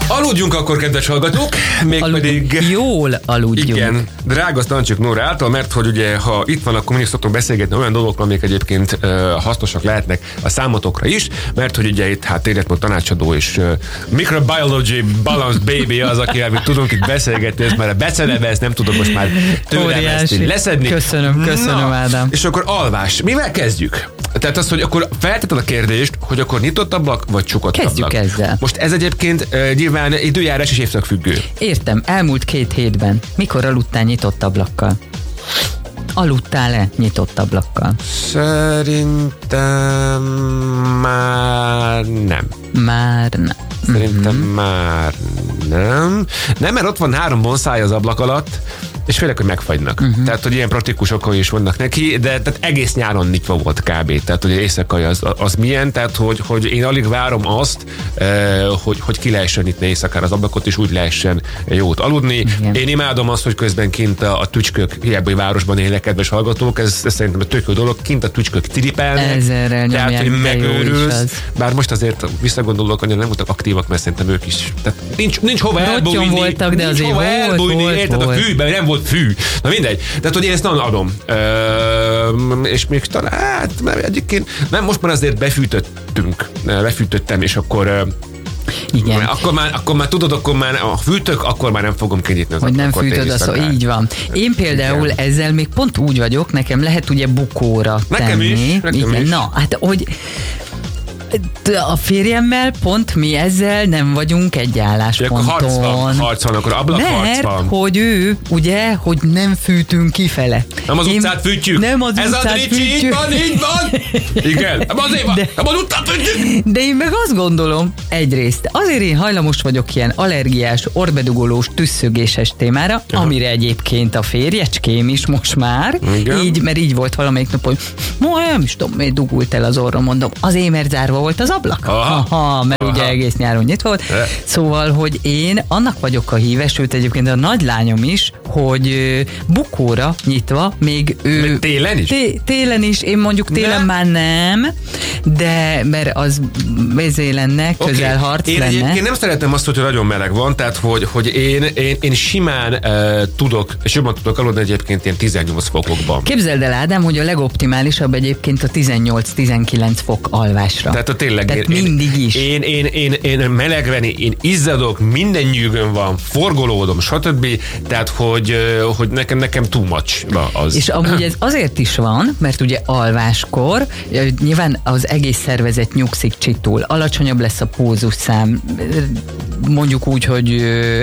Aludjunk akkor, kedves hallgatók, mégpedig... Jól aludjunk. Igen, drága Stancsik Nóra által, mert hogy ugye, ha itt van, akkor mindig szoktunk beszélgetni olyan dolgokról, amik egyébként hasznosak lehetnek a számotokra is, mert hogy ugye itt életmód tanácsadó és microbiology balanced baby az, akivel tudunk itt beszélgetni, ezt már a beceneve, ezt nem tudok most már tőlem ezt leszedni. Köszönöm, Ádám. És akkor alvás. Mivel kezdjük? Tehát az, hogy akkor feltetted a kérdést, hogy akkor nyitott ablak, vagy csukott Kezdjük ablak. ezzel. Most ez egyébként nyilván időjárás és évszak függő. Értem, elmúlt 2 hétben. Mikor aludtál nyitott ablakkal? Aludtál-e nyitott ablakkal? Szerintem már nem. Már nem. Szerintem már nem. Nem, mert ott van 3 bonszáj az ablak alatt, és félek, hogy megfagynak. Tehát, hogy ilyen praktikus okai is vannak neki, de tehát egész nyáron nyitva volt kb. Tehát, hogy éjszakai az milyen, tehát, hogy én alig várom azt, hogy ki lehessen nyitni éjszakára az ablakot, és úgy lehessen jót aludni. Igen. Én imádom azt, hogy közben kint a tücskök, hiába, hogy városban élnek, kedves hallgatók, ez szerintem a tök jó dolog, kint a tücskök ciripelnek. Ezerrel nyomják, tehát, hogy de jó is megőrülsz. az. Bár most azért visszagondolok, hogy nem voltak aktívak, mert szerintem ők is. Tehát nincs hova elbújni. Voltak, de azért volt, érted, a fűben nem volt fű. Na mindegy. Tehát, hogy én ezt nagyon adom. És még talán, hát, mert egyébként, nem, most már azért befűtöttem, és akkor igen. Akkor már tudod, akkor már a fűtök, akkor már nem fogom kinyitni az hogy nem ablakot, fűtöd, az így van. Én például ezzel még pont úgy vagyok, nekem lehet ugye bukóra tenni. Nekem is. Na, hát hogy a férjemmel pont mi ezzel nem vagyunk egy állásponton. Harc van, akkor ablakharc van. Mert hogy ő, ugye, hogy nem fűtünk kifele. Nem az utcát fűtjük. Nem az ez utcát fűtjük. Így van. Igen, azért van. Nem az utcát fűtjük. De én meg azt gondolom, egyrészt azért én hajlamos vagyok ilyen allergiás, orbedugolós, tüsszögéses témára, amire egyébként a férjecském is most már, így, mert így volt valamelyik nap, hogy nem is tudom, miért dugult el az orrom, mondom, azért mert zárva volt az ablak? Mert ugye egész nyáron nyitva volt. Szóval, hogy én annak vagyok a híve, sőt egyébként a nagylányom is, hogy bukóra nyitva, még ő... Télen is? Télen is, én mondjuk télen már nem, de mert az lenne, közelharc lenne. Én egyébként nem szeretem azt, hogy nagyon meleg van, tehát hogy én simán tudok, és jobban tudok aludni egyébként ilyen 18 fokokban. Képzeld el, Ádám, hogy a legoptimálisabb egyébként a 18-19 fok alvásra. Tehát tényleg. Tehát mindig is. Én melegven, én izzadok, minden nyűgön van, forgolódom, stb. Tehát, hogy nekem too much az. És amúgy ez azért is van, mert ugye alváskor nyilván az egész szervezet nyugszik, csitul, alacsonyabb lesz a pulzusszám, mondjuk úgy, hogy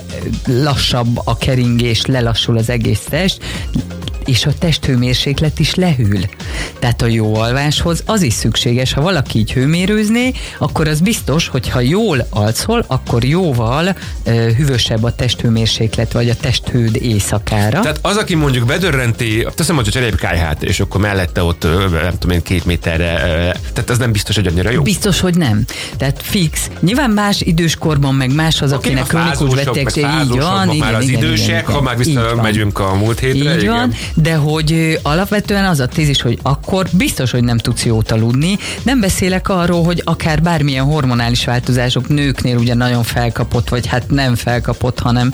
lassabb a keringés, lelassul az egész test, és a testhőmérséklet is lehűl. Tehát a jó alváshoz az is szükséges, ha valaki így hőmérőzné, akkor az biztos, hogy ha jól alszol, akkor jóval hűvösebb a testhőmérséklet, vagy a testhőd éjszakára. Tehát az, aki mondjuk bedörrenti, teszem, hogy cserélj kályhát, és akkor mellette ott, nem tudom én, 2 méterre, tehát ez nem biztos, hogy annyira jó. Biztos, hogy nem. Tehát fix. Nyilván más időskorban, meg más az, akinek krónikus betegség, így van. Már az idősek, ha már visszamegyünk a múlt hétre. Így van, de hogy alapvetően az a tézis, hogy akkor biztos, hogy nem tudsz jót aludni. Nem beszélek arról, hogy akár bármilyen hormonális változások nőknél ugye nagyon felkapott, vagy hát nem felkapott, hanem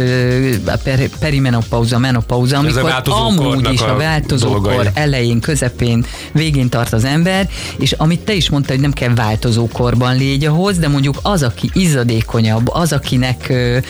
perimenopauza, menopauza, amikor amúgy is a változókor elején, közepén, végén tart az ember, és amit te is mondtad, hogy nem kell változókorban légy ahhoz, de mondjuk az, aki izzadékonyabb, az, akinek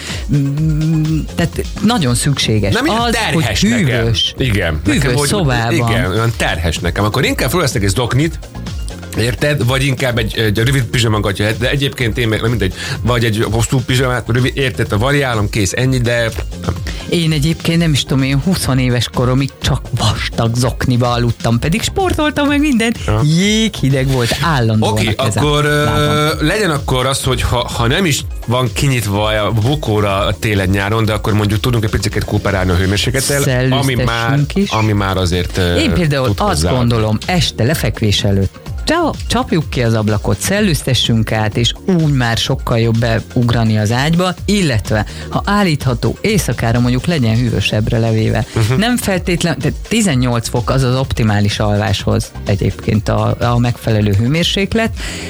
tehát nagyon szükséges. Nem az, hogy hűvös. Igen. Hűvös szobában. Igen, olyan terhes nekem. Akkor inkább fölveszek egy zoknit, érted? Vagy inkább egy rövid pizsamagatja, de egyébként én meg nem mindegy, vagy egy hosszú pizsamát, rövid, érted? A variálom, kész, ennyi, de... Én egyébként nem is tudom, én 20 éves koromig csak vastag zokniba aludtam, pedig sportoltam meg mindent. Jéghideg volt állandóan. Oké, akkor legyen akkor az, hogy ha nem is van kinyitva a bukóra télen-nyáron, de akkor mondjuk tudunk egy picit kooperálni a hőmérséklettel, ami már azért én például azt gondolom, este lefekvés előtt csapjuk ki az ablakot, szellőztessünk át, és úgy már sokkal jobb beugrani az ágyba, illetve ha állítható, éjszakára mondjuk legyen hűvösebbre levéve. Nem feltétlenül, tehát 18 fok az az optimális alváshoz egyébként a megfelelő hőmérséklet,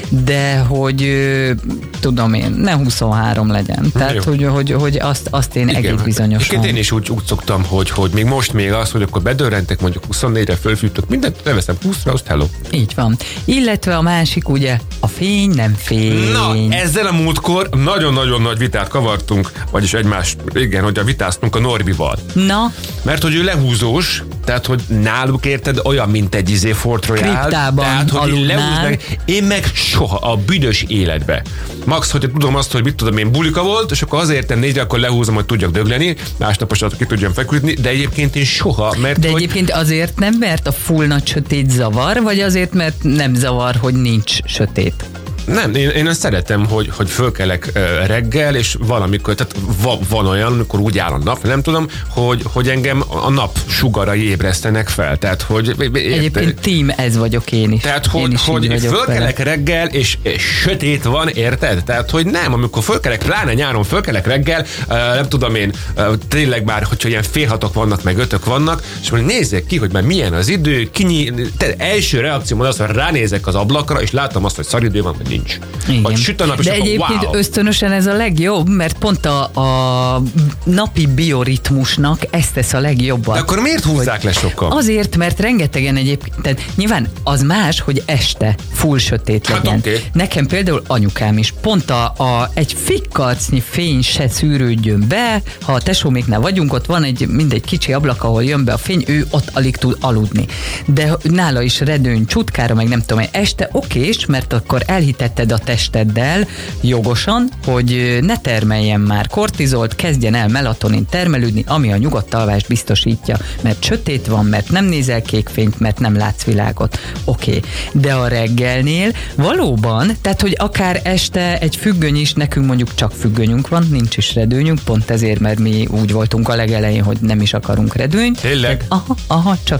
de hogy tudom én, ne 23 legyen. Tehát, hogy azt én egész bizonyosan. Én is úgy szoktam, hogy még most az, hogy akkor bedörrentek, mondjuk 24-re fölfűtök, mindent leveszem 20-ra, azt hello. Így van. Illetve a másik ugye, a fény nem fény. Na, ezzel a múltkor nagyon-nagyon nagy vitát kavartunk, vagyis hogy vitáztunk a Norbival. Na? Mert hogy ő lehúzós, tehát hogy náluk érted olyan, mint egy Fort Royale. Kriptában tehát, hogy aludnál. Én meg soha a büdös életbe. Max, hogy tudom azt, hogy mit tudom én, bulika volt, és akkor azért négyre, akkor lehúzom, hogy tudjak dögleni, másnaposat ki tudjam feküdni, de egyébként én soha. Mert de egyébként azért nem, mert a full nagy sötét zavar, vagy azért, mert nem zavar, hogy nincs sötét? Nem, én azt szeretem, hogy fölkelek reggel, és valamikor, tehát van olyan, amikor úgy áll a nap, nem tudom, hogy engem a nap sugarai ébresztenek fel. Tehát, hogy... Egyébként team, ez vagyok én is. Tehát, hogy fölkelek reggel, és sötét van, érted? Tehát, hogy nem, amikor fölkelek, pláne nyáron fölkelek reggel, nem tudom én, tényleg már, hogyha ilyen fél hatok vannak, meg 5-ök vannak, és mondjuk nézzek ki, hogy már milyen az idő, első reakcióm az, hogy ránézek az ablakra, és látom azt, hogy szaridő van, vagy nincs. Vagy süt a nap, de egyébként wow. Ösztönösen ez a legjobb, mert pont a napi bioritmusnak ezt tesz a legjobban. De akkor miért húzzák le sokkal? Azért, mert rengetegen egyébként, tehát nyilván az más, hogy este full sötét legyen. Hát okay. Nekem például anyukám is pont egy fikkacnyi fény se szűrődjön be, ha a tesóméknál vagyunk, ott van mindegy kicsi ablak, ahol jön be a fény, ő ott alig tud aludni. De nála is redőny csutkára, meg nem tudom, este okés, mert akkor elhitetted a testeddel jogosan, hogy ne termeljen már kortizolt, kezdjen el melatonin termelődni, ami a nyugodt alvást biztosítja, mert sötét van, mert nem nézel kékfényt, mert nem látsz világot. Oké. De a reggelnél valóban, tehát, hogy akár este egy függöny is, nekünk mondjuk csak függönyünk van, nincs is redőnyünk, pont ezért, mert mi úgy voltunk a legelején, hogy nem is akarunk redőnyt. Tényleg? Aha, csak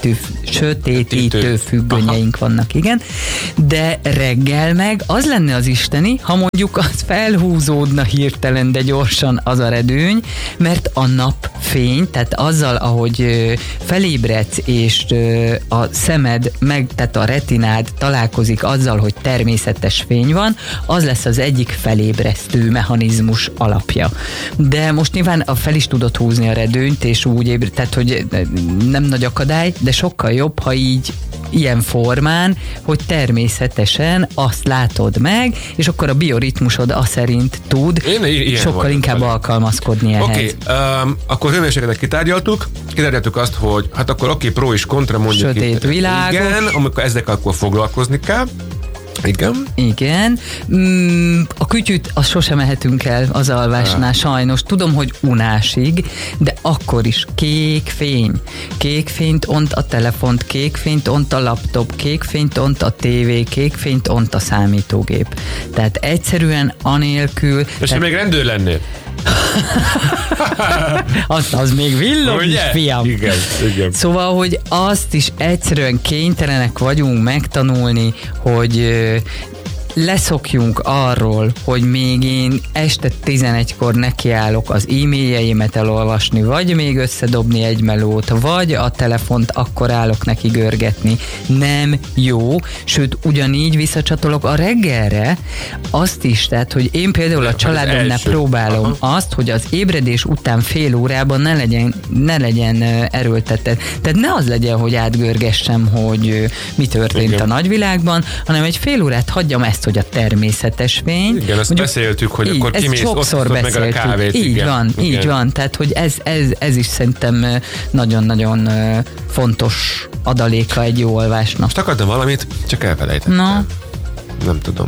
sötétítő függönyeink vannak, igen. De reggel meg az lenne az isteni, ha mondjuk az felhúzódna hirtelen, de gyorsan az a redőny, mert a napfény, tehát azzal, ahogy felébredsz, és a szemed, tehát a retinád találkozik azzal, hogy természetes fény van, az lesz az egyik felébresztő mechanizmus alapja. De most nyilván fel is tudod húzni a redőnyt, és úgy tehát, hogy nem nagy akadály, de sokkal jobb, ha így ilyen formán, hogy természetesen azt látod meg, és akkor a bioritmusod szerint tud sokkal inkább alkalmazkodni ehhez. Oké, akkor hőmérsékletet kitárgyaltuk azt, hogy hát akkor pro és kontra mondjuk. Sötét világos. Igen, amikor ezzel akkor foglalkozni kell. Igen. A kütyűt azt sosem mehetünk el az alvásnál, sajnos. Tudom, hogy unásig, de akkor is kék fény. Kék fényt ont a telefont, kék fényt ont a laptop, kék fényt ont a tévé, kék fényt ont a számítógép. Tehát egyszerűen anélkül... És te még rendőr lennél? az még villog is, fiam. Igen. Szóval, hogy azt is egyszerűen kénytelenek vagyunk megtanulni, hogy leszokjunk arról, hogy még én este 11-kor nekiállok az e-mailjeimet elolvasni, vagy még összedobni egy melót, vagy a telefont akkor állok neki görgetni. Nem jó, sőt, ugyanígy visszacsatolok a reggelre azt is, tehát, hogy én például a családomnál próbálom azt, hogy az ébredés után fél órában ne legyen erőltetett. Tehát ne az legyen, hogy átgörgessem, hogy mi történt a nagyvilágban, hanem egy fél órát hagyjam ezt, hogy a természetes fény. Igen, ezt beszéltük, hogy akkor kimész, osztod meg a kávét. Így van. Tehát, hogy ez is szerintem nagyon-nagyon fontos adaléka egy jó alvásnak. Most akartam valamit, csak elfelejtettem. No. Nem tudom.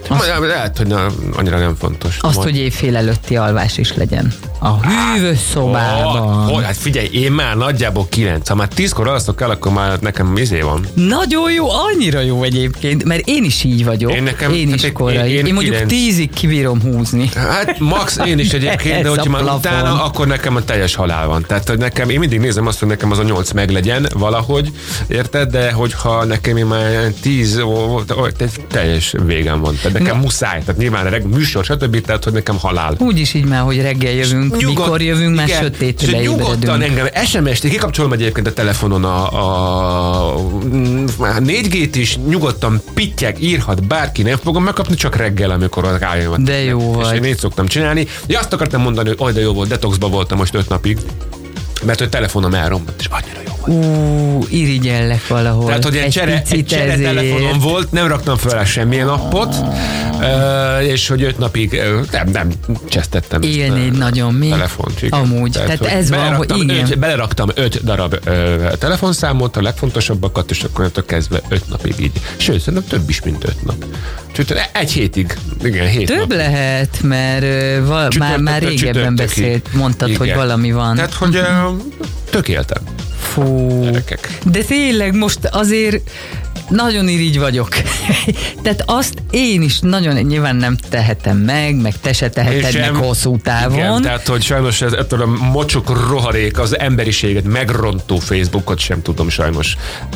Lehet, hogy annyira nem fontos. Azt, hogy éjfél előtti alvás is legyen. A hűvös szobában. Hát figyelj, én már nagyjából 9. Ha már 10-kor alszok el, akkor már nekem van. Nagyon jó, annyira jó egyébként, mert én is így vagyok. Én is korai. Én mondjuk 10-ig kibírom húzni. Hát max én is egyébként, de hogyha már utána, akkor nekem a teljes halál van. Tehát, hogy nekem, én mindig nézem azt, hogy nekem az a 8 meglegyen valahogy, érted? De hogyha nekem én már 10, teljes végem van. Tehát nekem muszáj. Tehát nyilván műsor, stb. Tehát, hogy nekem halál. Úgyis így már, hogy reggel jövünk, mikor jövünk, már sötétbe ébredünk. Engem SMS-t, kikapcsolom egyébként a telefonon a 4G-t is, nyugodtan pittyeg, írhat bárki, nem fogom megkapni, csak reggel, amikor rájön. De jó vagy. És én így szoktam csinálni. Ja, azt akartam mondani, hogy de jó volt, detoxba voltam most 5 napig, mert hogy telefonom elromlott, és annyira jó volt. Irigyellek valahol. Tehát, hogy egy csere telefonom volt, nem raktam fel rá semmilyen appot, és hogy 5 napig nem csesztettem. Élnéd nagyon még. Telefont, igen. Amúgy. Tehát ez van, hogy igen. Beleraktam 5 darab telefonszámot, a legfontosabbakat, és akkor kezdve 5 napig így. Sőt, szerintem több is, mint 5 nap. Sőt, 1 hétig. Igen, 7 több nap. lehet, mert már régebben beszélt, mondtad, igen, hogy valami van. Tehát, hogy tökéltem. Fú. Gyerekek. De tényleg most azért nagyon irigy vagyok. Tehát azt én is nagyon nyilván nem tehetem meg te se teheted meg hosszú távon. Igen, tehát hogy sajnos ettől a mocsok roharék az emberiséget megrontó Facebookot sem tudom sajnos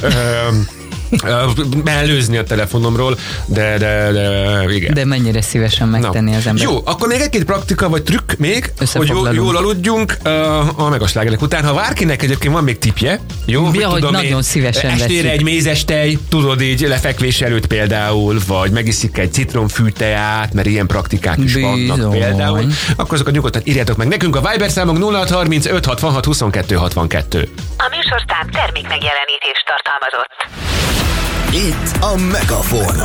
mellőzni a telefonomról, de igen. De mennyire szívesen megtenni az ember. Jó, akkor még egy-két praktika vagy trükk még, hogy jól aludjunk a megaslágerek után. Ha bárkinek egyébként van még tipje, jó? Ja, hogy nagyon szívesen estére veszik. egy mézes tej, tudod így lefekvés előtt például, vagy megiszik egy citromfűteját, mert ilyen praktikák is vannak például. Akkor azokat nyugodtan írjátok meg nekünk a Viber számunk 0630 566 22 62. A műsorszám termék megjelenítést tartalmazott. Itt a Megafon.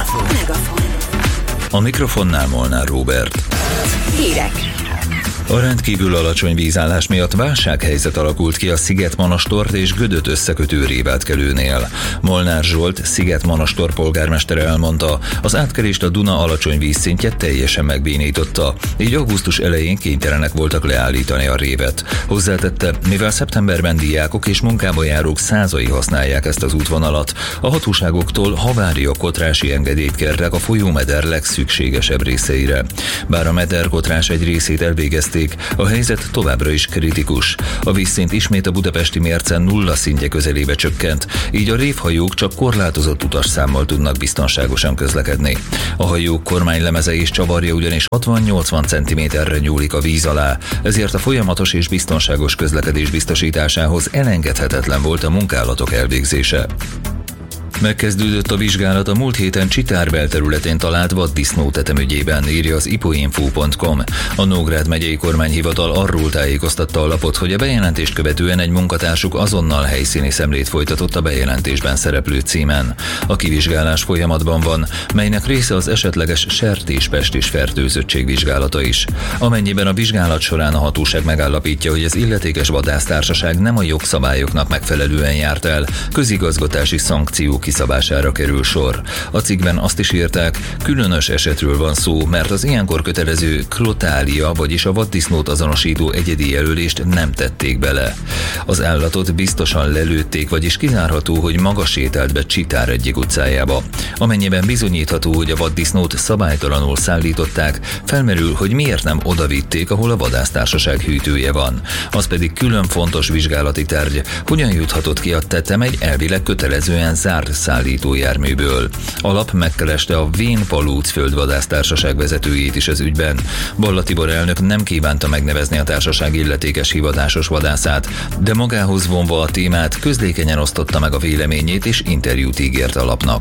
A mikrofonnál Molnár Róbert. Hírek. A rendkívül alacsony vízállás miatt válsághelyzet alakult ki a Szigetmonastort és Gödöt összekötő révátkelőnél. Molnár Zsolt, Szigetmonastor polgármestere elmondta, az átkelést a Duna alacsony vízszintje teljesen megbénította, így augusztus elején kénytelenek voltak leállítani a révet. Hozzátette, mivel szeptemberben diákok és munkába járók százai használják ezt az útvonalat, a hatóságoktól havária-kotrási engedélyt kértek a folyómeder legszükségesebb részeire. Bár a mederkotrás egy részét elvégezték, a helyzet továbbra is kritikus. A vízszint ismét a budapesti mérce nulla szintje közelébe csökkent, így a révhajók csak korlátozott utasszámmal tudnak biztonságosan közlekedni. A hajók kormánylemeze és csavarja ugyanis 60-80 cm-re nyúlik a víz alá, ezért a folyamatos és biztonságos közlekedés biztosításához elengedhetetlen volt a munkálatok elvégzése. Megkezdődött a vizsgálat a múlt héten Csitár belterületén talált vaddisznó tetem ügyében, írja az ipoinfo.com. A Nógrád megyei kormányhivatal arról tájékoztatta a lapot, hogy a bejelentést követően egy munkatársuk azonnal helyszíni szemlét folytatott a bejelentésben szereplő címen. A kivizsgálás folyamatban van, melynek része az esetleges sertéspest és fertőzöttség vizsgálata is. Amennyiben a vizsgálat során a hatóság megállapítja, hogy az illetékes vadásztársaság nem a jogszabályoknak megfelelően járt el, közigazgatási szankciók kiszabására kerül sor. A cikkben azt is írták, különös esetről van szó, mert az ilyenkor kötelező klotália, vagyis a vaddisznót azonosító egyedi jelölést nem tették bele. Az állatot biztosan lelőtték, vagyis kizárható, hogy maga sétált be Csitár egyik utcájába. Amennyiben bizonyítható, hogy a vaddisznót szabálytalanul szállították, felmerül, hogy miért nem odavitték, ahol a vadásztársaság hűtője van. Az pedig külön fontos vizsgálati tárgy, hogyan juthatott ki a tetem egy elvileg kötelezően zárt szállítójárműből. A lap megkereste a Vén-Palóc földvadásztársaság vezetőjét is az ügyben. Balla Tibor elnök nem kívánta megnevezni a társaság illetékes hivatásos vadászát, de magához vonva a témát közlékenyen osztotta meg a véleményét és interjút ígért a lapnak.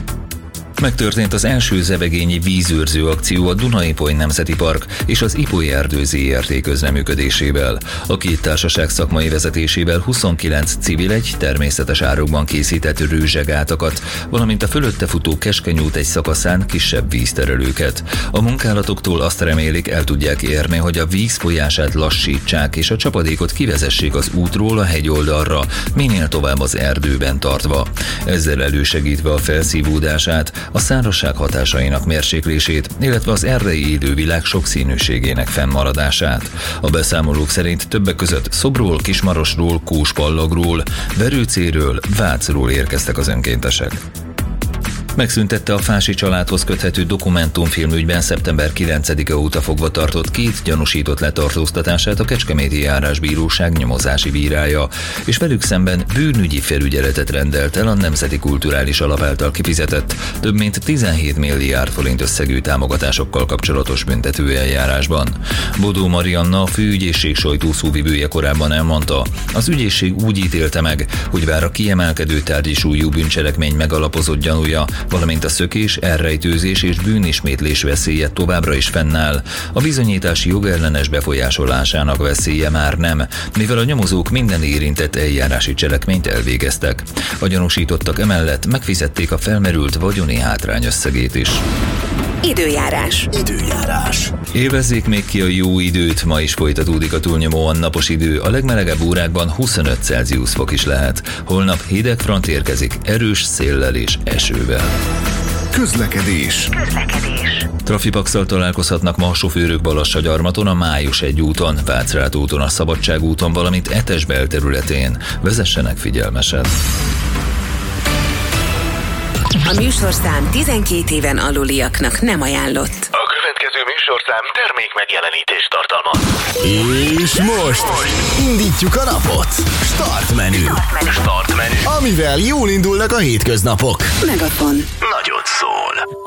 Megtörtént az első zebegényi vízőrző akció a Duna-Ipoly Nemzeti Park és az Ipoly Erdő ZRT közreműködésével. A két társaság szakmai vezetésével 29 civil egy természetes árokban készített rőzsegátakat, valamint a fölötte futó Keskeny út egy szakaszán kisebb vízterelőket. A munkálatoktól azt remélik, el tudják érni, hogy a víz folyását lassítsák és a csapadékot kivezessék az útról a hegyoldalra, minél tovább az erdőben tartva. Ezzel elősegítve a felszívódását, a szárazság hatásainak mérséklését, illetve az errei élővilág sokszínűségének fennmaradását. A beszámolók szerint többek között Szobról, Kismarosról, Kóspallagról, Verőcéről, Vácról érkeztek az önkéntesek. Megszüntette a Fási családhoz köthető dokumentumfilmügyben szeptember 9-e óta fogva tartott 2 gyanúsított letartóztatását a Kecskeméti Járásbíróság nyomozási bírája, és velük szemben bűnügyi felügyeletet rendelt el a Nemzeti Kulturális Alap által kifizetett több mint 17 milliárd forint összegű támogatásokkal kapcsolatos büntetőeljárásban. Bodó Marianna, a főügyészség sajtószóvivője korábban elmondta, az ügyészség úgy ítélte meg, hogy bár a kiemelkedő tárgyi súlyú bűncselekmény megalapozott gyanúja, valamint a szökés, elrejtőzés és bűnismétlés veszélye továbbra is fennáll, a bizonyítási jogellenes befolyásolásának veszélye már nem, mivel a nyomozók minden érintett eljárási cselekményt elvégeztek. A gyanúsítottak emellett megfizették a felmerült vagyoni hátrány összegét is. Időjárás. Élvezzék még ki a jó időt, ma is folytatódik a túlnyomóan napos idő, a legmelegebb órákban 25 Celsius fok is lehet. Holnap hideg front érkezik, erős széllel és esővel. Közlekedés. Trafipaxal találkozhatnak ma a sofőrök Balassagyarmaton, a Május 1 úton, Vácrát úton, a Szabadság úton, valamint Etes belterületén. Vezessenek figyelmesen. A műsorszám 12 éven aluliaknak nem ajánlott. A következő műsorszám termék megjelenítést tartalmaz. És most indítjuk a napot. Start menü. Start menü. Amivel jól indulnak a hétköznapok. Megafon. Nagyon szól.